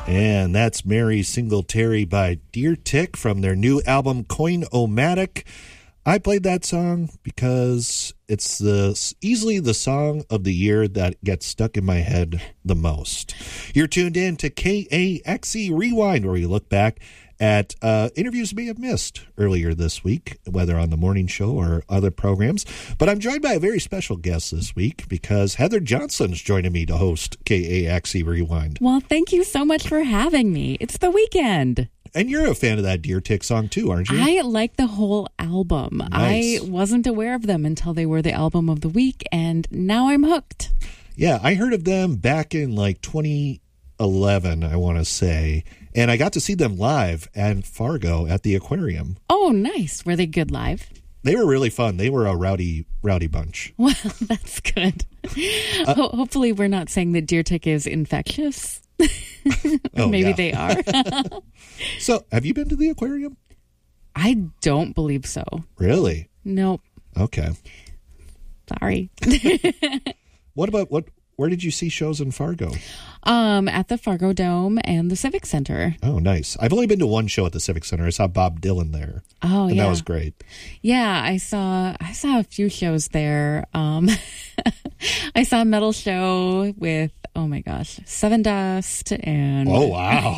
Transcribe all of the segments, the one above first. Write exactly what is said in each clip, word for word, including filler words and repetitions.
And that's Mary Singletary by Deer Tick from their new album Coin-O-Matic. I played that song because it's the easily the song of the year that gets stuck in my head the most. You're tuned in to K A X E Rewind, where we look back at uh, interviews you may have missed earlier this week, whether on the morning show or other programs. But I'm joined by a very special guest this week because Heather Johnson's joining me to host K A X E Rewind. Well, thank you so much for having me. It's the weekend. And you're a fan of that Deer Tick song too, aren't you? I like the whole album. Nice. I wasn't aware of them until they were the album of the week, and now I'm hooked. Yeah, I heard of them back in like twenty eleven, I want to say. And I got to see them live at Fargo at the aquarium. Oh, nice. Were they good live? They were really fun. They were a rowdy, rowdy bunch. Well, that's good. Uh, Ho- hopefully we're not saying that Deer Tick is infectious. Oh, maybe yeah. they are. So, have you been to the aquarium? I don't believe so. Really? Nope. Okay. Sorry. What about, what? Where did you see shows in Fargo? Um, at the Fargo Dome and the Civic Center. Oh, nice. I've only been to one show at the Civic Center. I saw Bob Dylan there. Oh, and yeah. that was great. Yeah, I saw I saw a few shows there. Um, I saw a metal show with, oh my gosh, Seven Dust and... Oh, wow.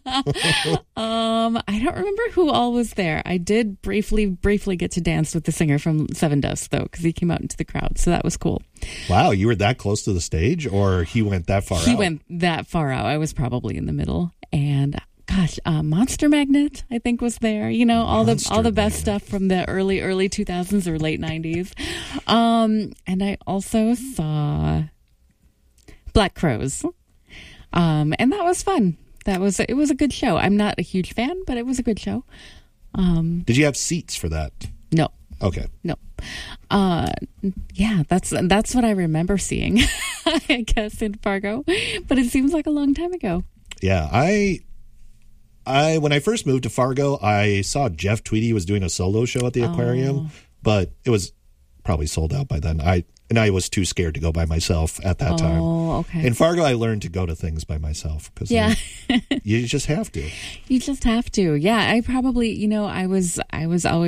um, I don't remember who all was there. I did briefly, briefly get to dance with the singer from Seven Dust, though, because he came out into the crowd, so that was cool. Wow, you were that close to the stage, or he went that far He out? went that far out. I was probably in the middle. And gosh, uh, Monster Magnet, I think, was there. You know, all Monster the all the best Magnet. stuff from the early early two thousands or late nineties. Um, and I also saw Black Crowes, um, and that was fun. That was it was a good show. I'm not a huge fan, but it was a good show. Um, Did you have seats for that? no, Okay. no. Uh, yeah, that's that's what I remember seeing. I guess in Fargo, but it seems like a long time ago. Yeah, I, I when I first moved to Fargo, I saw Jeff Tweedy was doing a solo show at the aquarium, but it was probably sold out by then. I and I was too scared to go by myself at that time. Oh, okay. In Fargo, I learned to go to things by myself because Yeah. you just have to. You just have to. Yeah, I probably, you know, I was I was always